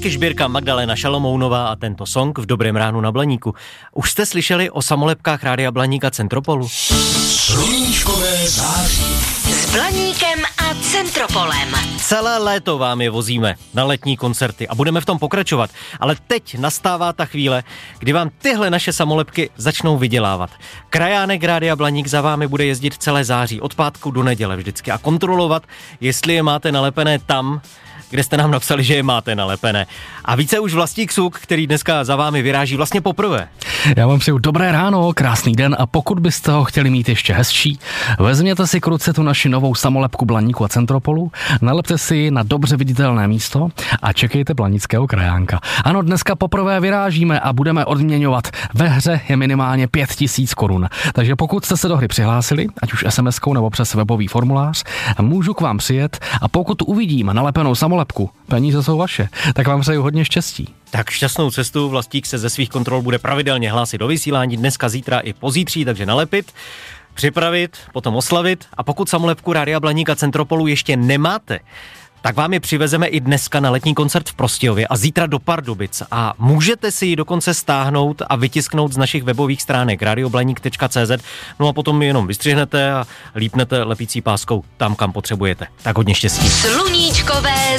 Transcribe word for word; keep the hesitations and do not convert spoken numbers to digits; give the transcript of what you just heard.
Marek Žbírka, Magdalena Šalomounová a tento song v Dobrém ránu na Blaníku. Už jste slyšeli o samolepkách Rádia Blaník a Centropolu? Sluníčkové září. S Blaníkem a Centropolem. Celé léto vám je vozíme na letní koncerty a budeme v tom pokračovat. Ale teď nastává ta chvíle, kdy vám tyhle naše samolepky začnou vydělávat. Krajánek Rádia Blaník za vámi bude jezdit celé září, od pátku do neděle vždycky a kontrolovat, jestli je máte nalepené tam, kde jste nám napsali, že je máte nalepené. A více už Vlastík Suk, který dneska za vámi vyráží vlastně poprvé. Já vám přeju dobré ráno, krásný den a pokud byste ho chtěli mít ještě hezčí, vezměte si k ruce tu naši novou samolepku Blaníku a Centropolu, nalepte si ji na dobře viditelné místo a čekejte blanického krajánka. Ano, dneska poprvé vyrážíme a budeme odměňovat. Ve hře je minimálně pět tisíc korun. Takže pokud jste se do hry přihlásili, ať už es em eskou nebo přes webový formulář, můžu k vám přijet a pokud uvidím nalepenou samolepku, peníze jsou vaše, tak vám přeju hodně štěstí. Tak šťastnou cestu, Vlastík se ze svých kontrol bude pravidelně hlásit do vysílání dneska, zítra i pozítří, takže nalepit, připravit, potom oslavit a pokud samolepku Rádia Blaník a Centropolu ještě nemáte, tak vám je přivezeme i dneska na letní koncert v Prostějově a zítra do Pardubic a můžete si ji dokonce stáhnout a vytisknout z našich webových stránek radioblaník tečka cé zet, no a potom ji jenom vystřihnete a lípnete lepící páskou tam, kam potřebujete. Tak hodně štěstí. Sluníčkové